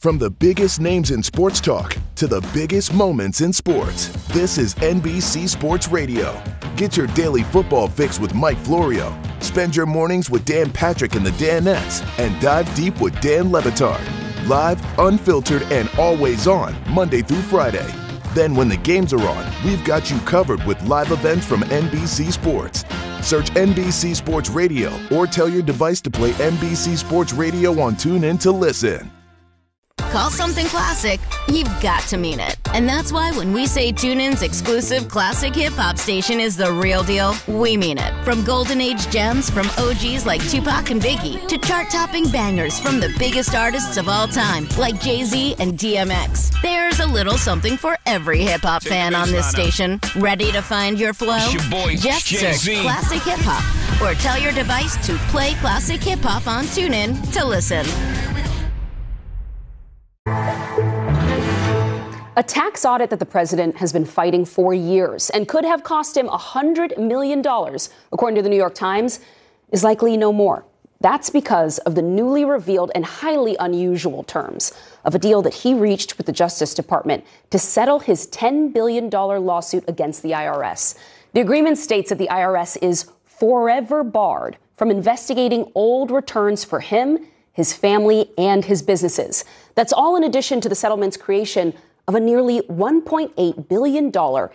From the biggest names in sports talk to the biggest moments in sports, this is NBC Sports Radio. Get your daily football fix with Mike Florio. Spend your mornings with Dan Patrick and the Danettes, and dive deep with Dan Le Batard. Live, unfiltered, and always on, Monday through Friday. Then when the games are on, we've got you covered with live events from NBC Sports. Search NBC Sports Radio or tell your device to play NBC Sports Radio on TuneIn to listen. Call something classic, you've got to mean it. And that's why when we say TuneIn's exclusive classic hip-hop station is the real deal, we mean it. From golden age gems from OGs like Tupac and Biggie to chart-topping bangers from the biggest artists of all time like Jay-Z and DMX. There's a little something for every hip-hop fan on this station. Ready to find your flow? Just search Classic Hip-Hop or tell your device to play Classic Hip-Hop on TuneIn to listen. A tax audit that the president has been fighting for years and could have cost him $100 million, according to the New York Times, is likely no more. That's because of the newly revealed and highly unusual terms of a deal that he reached with the Justice Department to settle his $10 billion lawsuit against the IRS. The agreement states that the IRS is forever barred from investigating old returns for him, his family, and his businesses. That's all in addition to the settlement's creation of a nearly $1.8 billion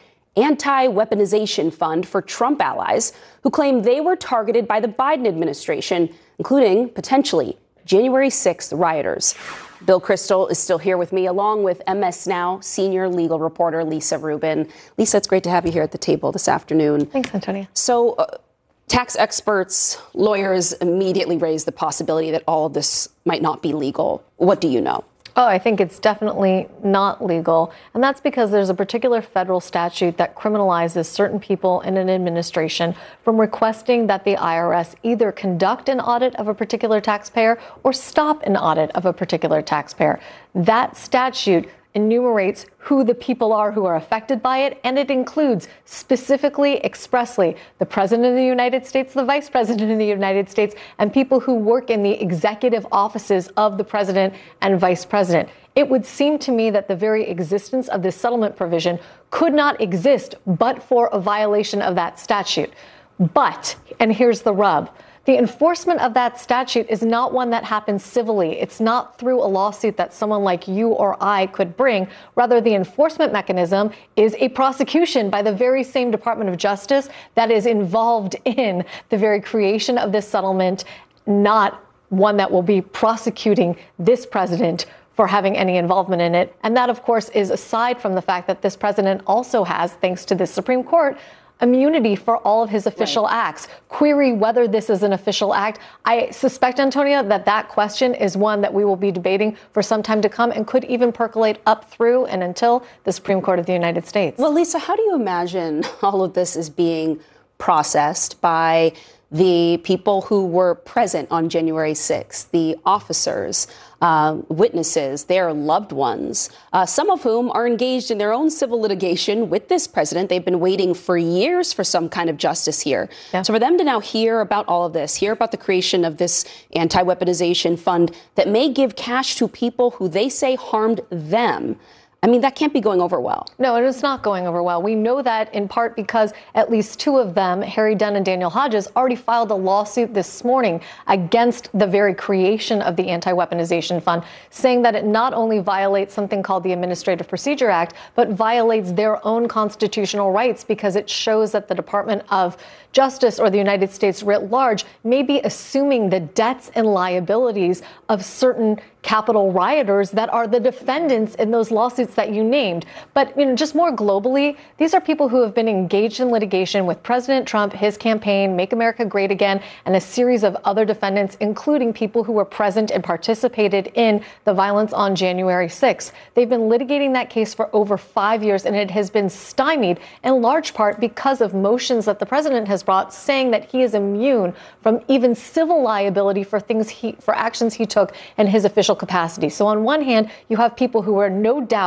anti-weaponization fund for Trump allies who claim they were targeted by the Biden administration, including, potentially, January 6th rioters. Bill Kristol is still here with me, along with MS Now senior legal reporter Lisa Rubin. Lisa, it's great to have you here at the table this afternoon. Thanks, Antonia. So, tax experts, lawyers immediately raised the possibility that all of this might not be legal. What do you know? Oh, I think it's definitely not legal. And that's because there's a particular federal statute that criminalizes certain people in an administration from requesting that the IRS either conduct an audit of a particular taxpayer or stop an audit of a particular taxpayer. That statute enumerates who the people are who are affected by it, and it includes specifically, expressly, the President of the United States, the Vice President of the United States, and people who work in the executive offices of the President and Vice President. It would seem to me that the very existence of this settlement provision could not exist but for a violation of that statute. But, and here's the rub, the enforcement of that statute is not one that happens civilly. It's not through a lawsuit that someone like you or I could bring. Rather, the enforcement mechanism is a prosecution by the very same Department of Justice that is involved in the very creation of this settlement, not one that will be prosecuting this president for having any involvement in it. And that, of course, is aside from the fact that this president also has, thanks to the Supreme Court, immunity for all of his official acts. Query whether this is an official act. I suspect, Antonia, that question is one that we will be debating for some time to come and could even percolate up through and until the Supreme Court of the United States. Well, Lisa, how do you imagine all of this is being processed by the people who were present on January 6th, the officers, witnesses, their loved ones, some of whom are engaged in their own civil litigation with this president? They've been waiting for years for some kind of justice here. Yeah. So for them to now hear about all of this, hear about the creation of this anti-weaponization fund that may give cash to people who they say harmed them, I mean, that can't be going over well. No, it is not going over well. We know that in part because at least two of them, Harry Dunn and Daniel Hodges, already filed a lawsuit this morning against the very creation of the anti-weaponization fund, saying that it not only violates something called the Administrative Procedure Act, but violates their own constitutional rights because it shows that the Department of Justice or the United States writ large may be assuming the debts and liabilities of certain Capitol rioters that are the defendants in those lawsuits that you named. But, just more globally, these are people who have been engaged in litigation with President Trump, his campaign, Make America Great Again, and a series of other defendants, including people who were present and participated in the violence on January 6th. They've been litigating that case for over 5 years, and it has been stymied in large part because of motions that the president has brought saying that he is immune from even civil liability for actions he took in his official capacity. So on one hand, you have people who are no doubt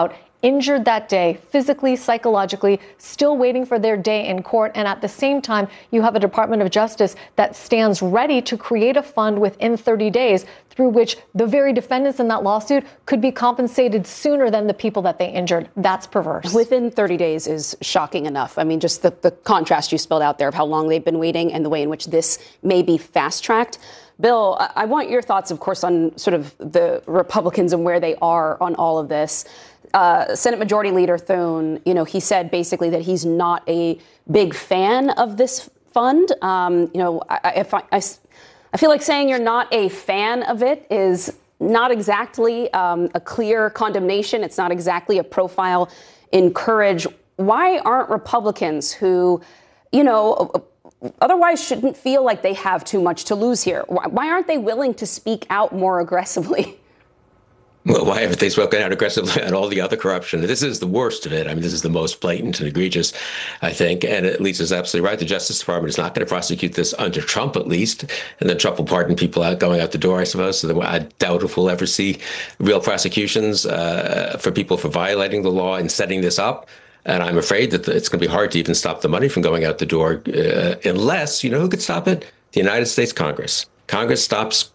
injured that day, physically, psychologically, still waiting for their day in court. And at the same time, you have a Department of Justice that stands ready to create a fund within 30 days through which the very defendants in that lawsuit could be compensated sooner than the people that they injured. That's perverse. Within 30 days is shocking enough. I mean, just the contrast you spelled out there of how long they've been waiting and the way in which this may be fast-tracked. Bill, I want your thoughts, of course, on sort of the Republicans and where they are on all of this. Senate Majority Leader Thune, he said basically that he's not a big fan of this fund. I feel like saying you're not a fan of it is not exactly a clear condemnation. It's not exactly a profile in courage. Why aren't Republicans who, otherwise shouldn't feel like they have too much to lose here? Why aren't they willing to speak out more aggressively? Well, why haven't they spoken out aggressively on all the other corruption? This is the worst of it. I mean, this is the most blatant and egregious, I think. And at least is absolutely right. The Justice Department is not going to prosecute this under Trump, at least. And then Trump will pardon people going out the door, I suppose. So I doubt if we'll ever see real prosecutions for people for violating the law and setting this up. And I'm afraid that it's going to be hard to even stop the money from going out the door unless, who could stop it? The United States Congress. Congress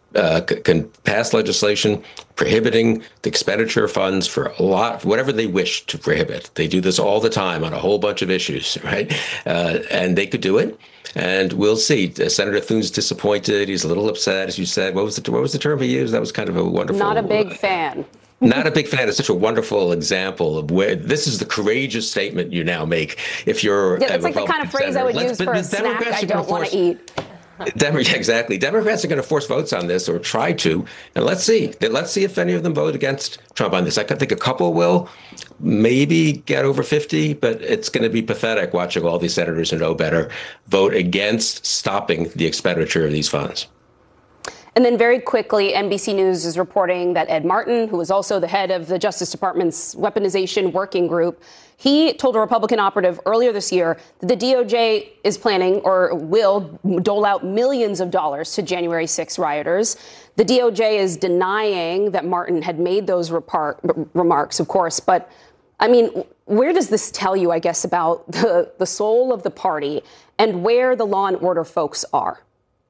can pass legislation prohibiting the expenditure of funds for whatever they wish to prohibit. They do this all the time on a whole bunch of issues, right? And they could do it. And we'll see. Senator Thune's disappointed. He's a little upset, as you said. What was the term he used? That was kind of a wonderful. Not a big fan. Not a big fan. It's such a wonderful example of where this is the courageous statement you now make. If you're it's like the kind of phrase I would use for a snack I don't want to eat. Exactly. Democrats are going to force votes on this or try to. And let's see. Let's see if any of them vote against Trump on this. I think a couple will maybe get over 50, but it's going to be pathetic watching all these senators who know better vote against stopping the expenditure of these funds. And then very quickly, NBC News is reporting that Ed Martin, who is also the head of the Justice Department's weaponization working group, he told a Republican operative earlier this year that the DOJ is planning or will dole out millions of dollars to January 6 rioters. The DOJ is denying that Martin had made those remarks, of course. But, I mean, where does this tell you, I guess, about the soul of the party and where the law and order folks are?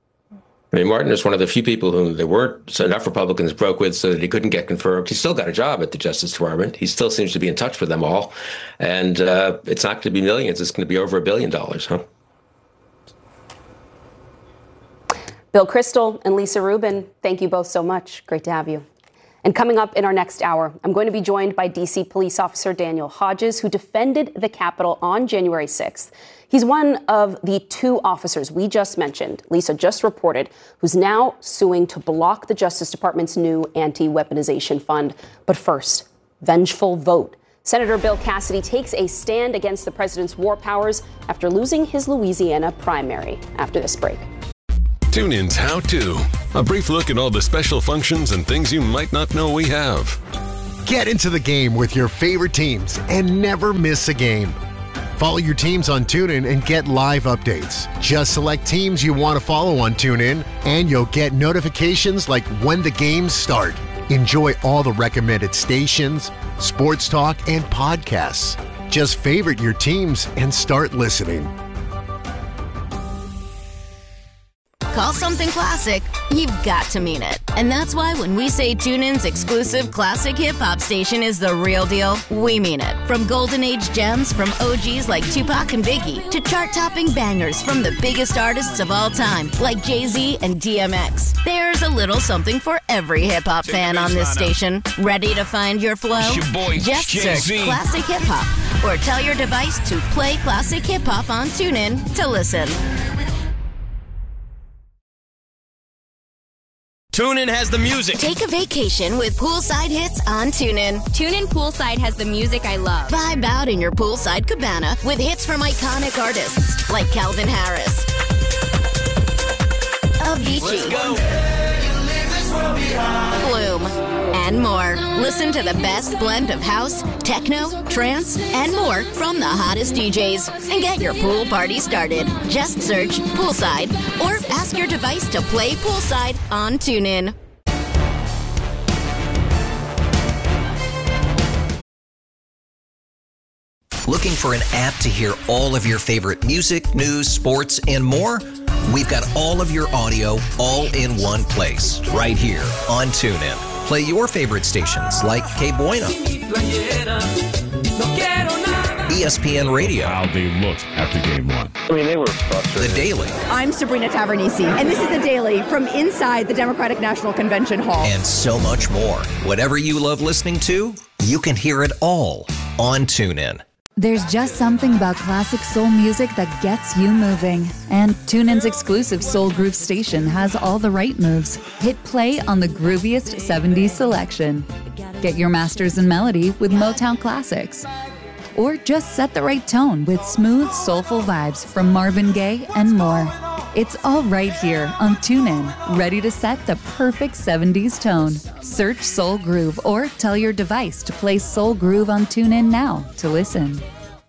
I mean, Martin is one of the few people whom there weren't enough Republicans broke with so that he couldn't get confirmed. He's still got a job at the Justice Department. He still seems to be in touch with them all. And it's not going to be millions. It's going to be over $1 billion, huh? Bill Kristol and Lisa Rubin, thank you both so much. Great to have you. And coming up in our next hour, I'm going to be joined by D.C. police officer Daniel Hodges, who defended the Capitol on January 6th. He's one of the two officers we just mentioned, Lisa just reported, who's now suing to block the Justice Department's new anti-weaponization fund. But first, vengeful vote. Senator Bill Cassidy takes a stand against the president's war powers after losing his Louisiana primary. After this break. TuneIn's How To. A brief look at all the special functions and things you might not know we have. Get into the game with your favorite teams and never miss a game. Follow your teams on TuneIn and get live updates. Just select teams you want to follow on TuneIn, and you'll get notifications like when the games start. Enjoy all the recommended stations, sports talk, and podcasts. Just favorite your teams and start listening. Call something classic, you've got to mean it. And that's why when we say TuneIn's exclusive classic hip-hop station is the real deal, we mean it. From golden age gems from OGs like Tupac and Biggie to chart-topping bangers from the biggest artists of all time like Jay-Z and DMX. There's a little something for every hip-hop fan on this station. Ready to find your flow? Just search Classic Hip Hop or tell your device to play Classic Hip Hop on TuneIn to listen. TuneIn has the music. Take a vacation with poolside hits on TuneIn. TuneIn Poolside has the music I love. Vibe out in your poolside cabana with hits from iconic artists like Calvin Harris, Avicii, Flume, and more. Listen to the best blend of house, techno, trance, and more from the hottest DJs and get your pool party started. Just search Poolside or ask your device to play Poolside on TuneIn. Looking for an app to hear all of your favorite music, news, sports, and more? We've got all of your audio all in one place, right here on TuneIn. Play your favorite stations like Que Buena, ESPN Radio. How they looked after game one. I mean, they were frustrated. The Daily. I'm Sabrina Tavernisi, and this is The Daily from inside the Democratic National Convention Hall. And so much more. Whatever you love listening to, you can hear it all on TuneIn. There's just something about classic soul music that gets you moving. And TuneIn's exclusive Soul Groove station has all the right moves. Hit play on the grooviest 70s selection. Get your masters in melody with Motown classics. Or just set the right tone with smooth, soulful vibes from Marvin Gaye and more. It's all right here on TuneIn, ready to set the perfect 70s tone. Search Soul Groove or tell your device to play Soul Groove on TuneIn now to listen.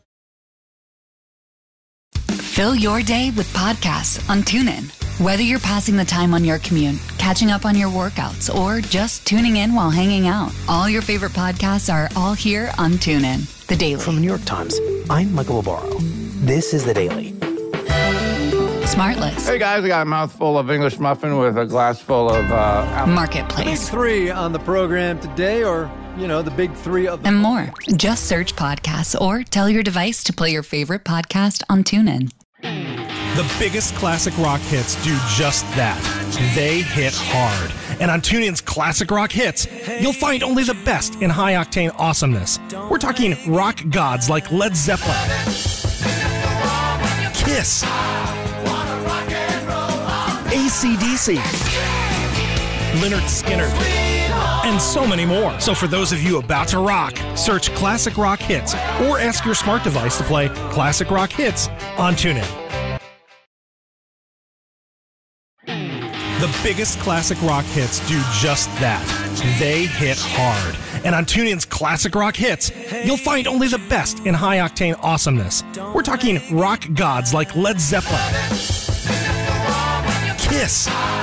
Fill your day with podcasts on TuneIn. Whether you're passing the time on your commute, catching up on your workouts, or just tuning in while hanging out, all your favorite podcasts are all here on TuneIn. The Daily. From the New York Times, I'm Michael Barbaro. This is The Daily. Smartless. Hey guys, I got a mouthful of English muffin with a glass full of Marketplace. The big three on the program today, or, the big three of them. And more. Just search podcasts or tell your device to play your favorite podcast on TuneIn. The biggest classic rock hits do just that. They hit hard. And on TuneIn's Classic Rock Hits, you'll find only the best in high-octane awesomeness. We're talking rock gods like Led Zeppelin, Kiss, AC/DC, Lynyrd Skynyrd, and so many more. So for those of you about to rock, search Classic Rock Hits or ask your smart device to play Classic Rock Hits on TuneIn. The biggest classic rock hits do just that. They hit hard. And on TuneIn's Classic Rock Hits, you'll find only the best in high-octane awesomeness. We're talking rock gods like Led Zeppelin, Kiss,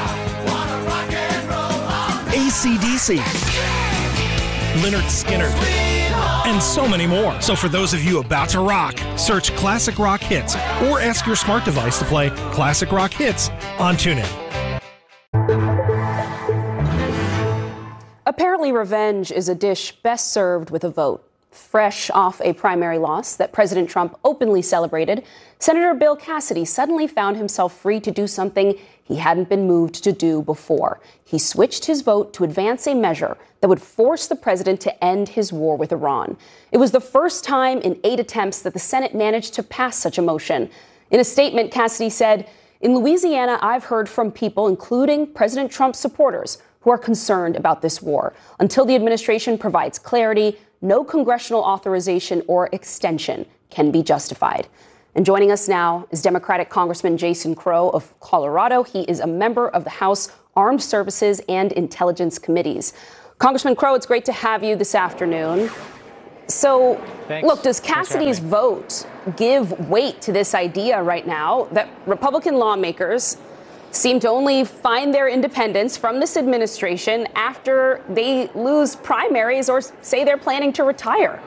AC/DC, Lynyrd Skynyrd, and so many more. So for those of you about to rock, search Classic Rock Hits or ask your smart device to play Classic Rock Hits on TuneIn. Apparently, revenge is a dish best served with a vote. Fresh off a primary loss that President Trump openly celebrated, Senator Bill Cassidy suddenly found himself free to do something he hadn't been moved to do before. He switched his vote to advance a measure that would force the president to end his war with Iran. It was the first time in 8 attempts that the Senate managed to pass such a motion. In a statement, Cassidy said, "In Louisiana, I've heard from people, including President Trump's supporters, who are concerned about this war. Until the administration provides clarity, no congressional authorization or extension can be justified." And joining us now is Democratic Congressman Jason Crow of Colorado. He is a member of the House Armed Services and Intelligence Committees. Congressman Crow, it's great to have you this afternoon. So, Look, does Cassidy's vote give weight to this idea right now that Republican lawmakers seem to only find their independence from this administration after they lose primaries or say they're planning to retire?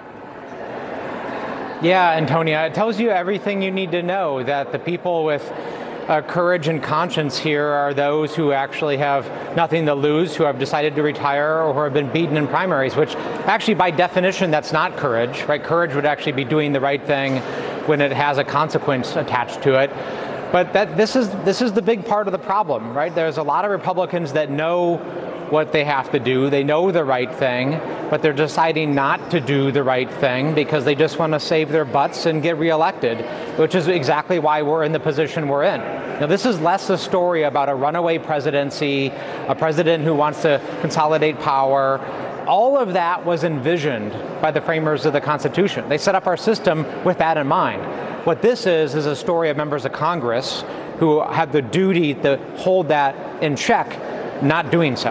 Yeah, Antonia, it tells you everything you need to know, that the people with courage and conscience here are those who actually have nothing to lose, who have decided to retire or who have been beaten in primaries, which actually by definition, that's not courage, right? Courage would actually be doing the right thing when it has a consequence attached to it. But this is the big part of the problem, right? There's a lot of Republicans that know what they have to do. They know the right thing, but they're deciding not to do the right thing because they just want to save their butts and get reelected, which is exactly why we're in the position we're in. Now, this is less a story about a runaway presidency, a president who wants to consolidate power. All of that was envisioned by the framers of the Constitution. They set up our system with that in mind. What this is a story of members of Congress who have the duty to hold that in check, not doing so.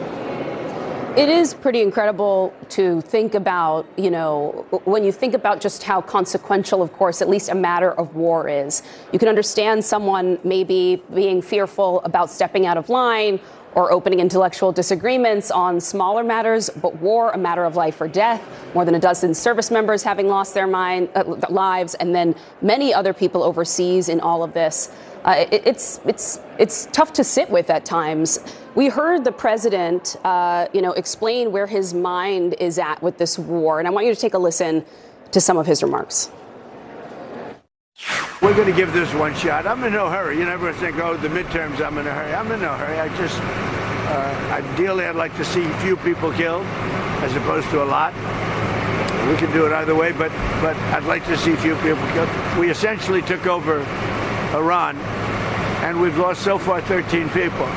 It is pretty incredible to think about, when you think about just how consequential, of course, at least a matter of war is. You can understand someone maybe being fearful about stepping out of line or opening intellectual disagreements on smaller matters, but war, a matter of life or death. More than a dozen service members having lost their lives, and then many other people overseas in all of this. It's tough to sit with at times. We heard the president, explain where his mind is at with this war, and I want you to take a listen to some of his remarks. We're going to give this one shot. I'm in no hurry. You never think, oh, the midterms, I'm in a hurry. I'm in no hurry. Ideally, I'd like to see few people killed as opposed to a lot. We can do it either way, but I'd like to see few people killed. We essentially took over Iran, and we've lost so far 13 people.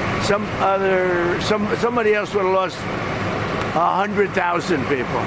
Somebody else would have lost 100,000 people.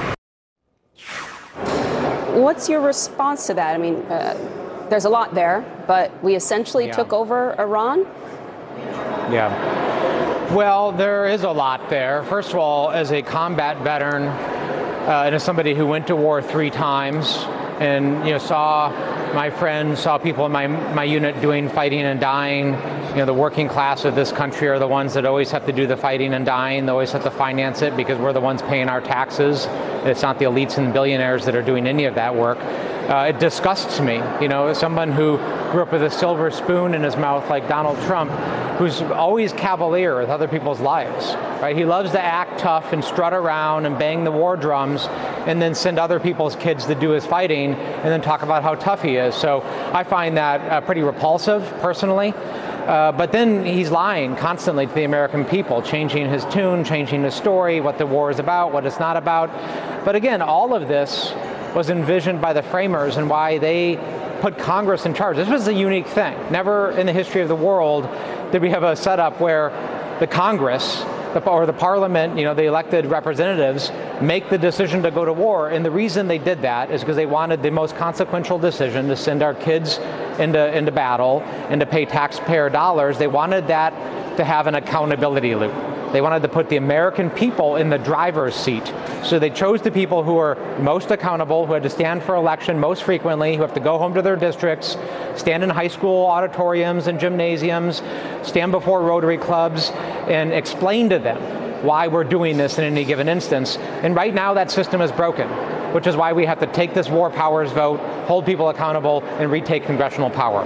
What's your response to that? I mean, there's a lot there, but we essentially took over Iran? Yeah. Well, there is a lot there. First of all, as a combat veteran and as somebody who went to war 3 times and saw my friends, saw people in my unit doing fighting and dying, the working class of this country are the ones that always have to do the fighting and dying. They always have to finance it because we're the ones paying our taxes. It's not the elites and billionaires that are doing any of that work. It disgusts me, as someone who grew up with a silver spoon in his mouth like Donald Trump, who's always cavalier with other people's lives, right? He loves to act tough and strut around and bang the war drums and then send other people's kids to do his fighting and then talk about how tough he is. So I find that pretty repulsive, personally. But then he's lying constantly to the American people, changing his tune, changing his story, what the war is about, what it's not about. But again, all of this was envisioned by the framers and why they put Congress in charge. This was a unique thing. Never in the history of the world did we have a setup where the Congress or the parliament, the elected representatives, make the decision to go to war. And the reason they did that is because they wanted the most consequential decision to send our kids into battle and to pay taxpayer dollars. They wanted that to have an accountability loop. They wanted to put the American people in the driver's seat. So they chose the people who are most accountable, who had to stand for election most frequently, who have to go home to their districts, stand in high school auditoriums and gymnasiums, stand before Rotary clubs, and explain to them why we're doing this in any given instance. And right now that system is broken, which is why we have to take this war powers vote, hold people accountable, and retake congressional power.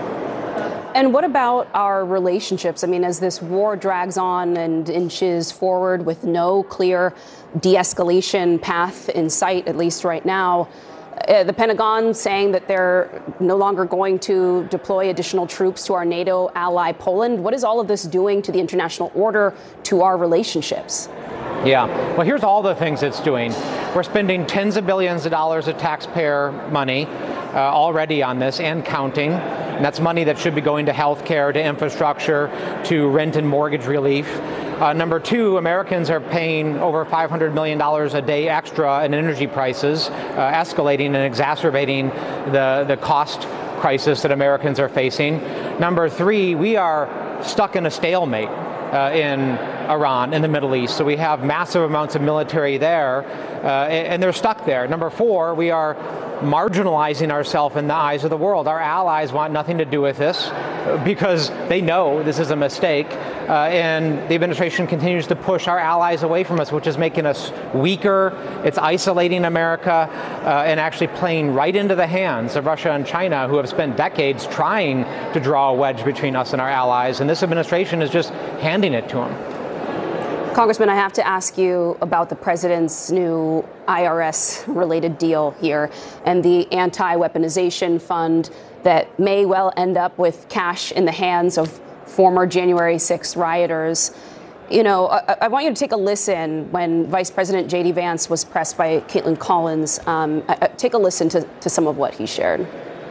And what about our relationships? I mean, as this war drags on and inches forward with no clear de-escalation path in sight, at least right now, the Pentagon saying that they're no longer going to deploy additional troops to our NATO ally Poland. What is all of this doing to the international order, to our relationships? Yeah, well, here's all the things it's doing. We're spending tens of billions of dollars of taxpayer money already on this and counting. And that's money that should be going to health care, to infrastructure, to rent and mortgage relief. Number 2, Americans are paying over $500 million a day extra in energy prices, escalating and exacerbating the cost crisis that Americans are facing. Number 3, we are stuck in a stalemate in Iran, in the Middle East. So we have massive amounts of military there, and they're stuck there. Number 4, we are marginalizing ourselves in the eyes of the world. Our allies want nothing to do with this because they know this is a mistake, and the administration continues to push our allies away from us, which is making us weaker. It's isolating America and actually playing right into the hands of Russia and China, who have spent decades trying to draw a wedge between us and our allies, and this administration is just handing it to them. Congressman, I have to ask you about the president's new IRS-related deal here and the anti-weaponization fund that may well end up with cash in the hands of former January 6th rioters. I want you to take a listen when Vice President J.D. Vance was pressed by Caitlin Collins. Take a listen to some of what he shared.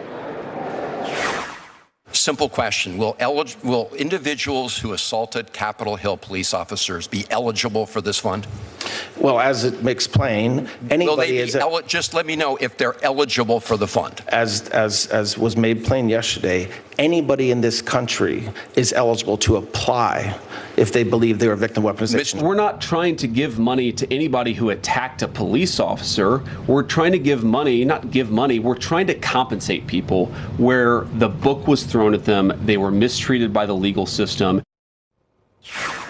Simple question. Will individuals who assaulted Capitol Hill police officers be eligible for this fund? Well, as it makes plain, anybody just let me know if they're eligible for the fund. As was made plain yesterday, anybody in this country is eligible to apply if they believe they're a victim of weaponization. We're not trying to give money to anybody who attacked a police officer. We're trying to we're trying to compensate people where the book was thrown at them, they were mistreated by the legal system.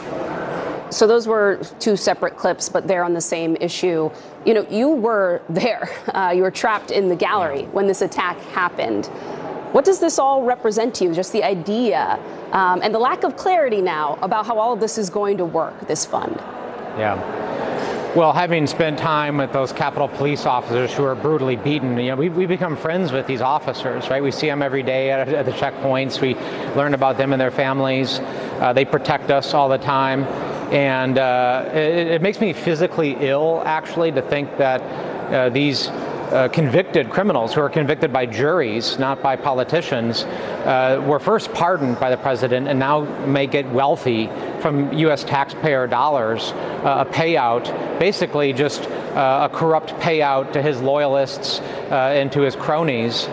So those were two separate clips, but they're on the same issue. You know, you were there. You were trapped in the gallery when this attack happened. What does this all represent to you? Just the idea and the lack of clarity now about how all of this is going to work, this fund. Yeah. Well, having spent time with those Capitol Police officers who are brutally beaten, you know, we become friends with these officers, right? We see them every day at the checkpoints. We learn about them and their families. They protect us all the time. And it makes me physically ill, actually, to think that these convicted criminals who are convicted by juries, not by politicians, were first pardoned by the president and now may get wealthy from U.S. taxpayer dollars, a payout, basically just a corrupt payout to his loyalists and to his cronies.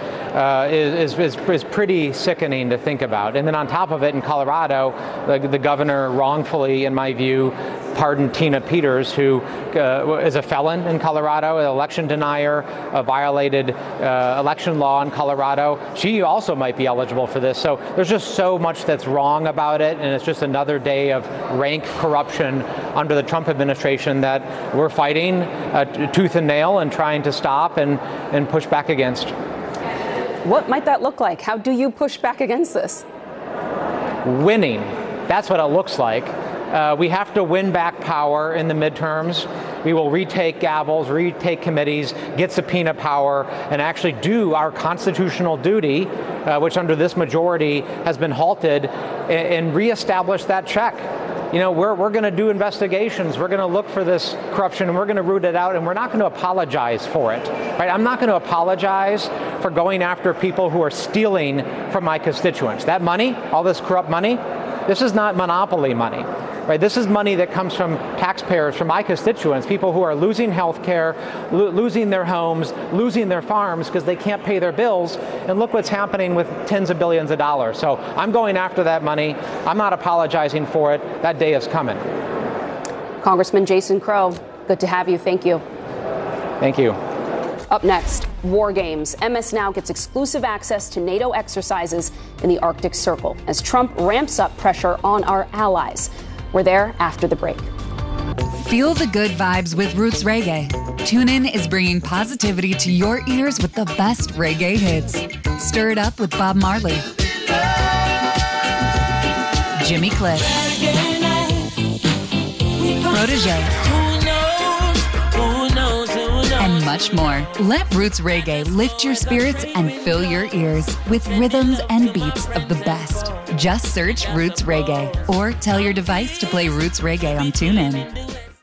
Is pretty sickening to think about. And then on top of it, in Colorado, the governor wrongfully, in my view, pardoned Tina Peters, who is a felon in Colorado, an election denier, violated election law in Colorado. She also might be eligible for this. So there's just so much that's wrong about it, and it's just another day of rank corruption under the Trump administration that we're fighting tooth and nail and trying to stop and push back against. What might that look like? How do you push back against this? Winning. That's what it looks like. We have to win back power in the midterms. We will retake gavels, retake committees, get subpoena power, and actually do our constitutional duty, which under this majority has been halted, and reestablish that check. You know, we're going to do investigations. We're going to look for this corruption, and we're going to root it out, and we're not going to apologize for it. Right? I'm not going to apologize for going after people who are stealing from my constituents. That money, all this corrupt money, this is not monopoly money. Right? This is money that comes from taxpayers, from my constituents, people who are losing health care, losing their homes, losing their farms because they can't pay their bills. And look what's happening with tens of billions of dollars. So I'm going after that money. I'm not apologizing for it. That day is coming. Congressman Jason Crow, good to have you. Thank you. Thank you. Up next, war games. MS Now gets exclusive access to NATO exercises in the Arctic Circle as Trump ramps up pressure on our allies. We're there after the break. Feel the good vibes with Roots Reggae. TuneIn is bringing positivity to your ears with the best reggae hits. Stir it up with Bob Marley, Jimmy Cliff, Protégé, and much more. Let Roots Reggae lift your spirits and fill your ears with rhythms and beats of the best. Just search Roots Reggae or tell your device to play Roots Reggae on TuneIn.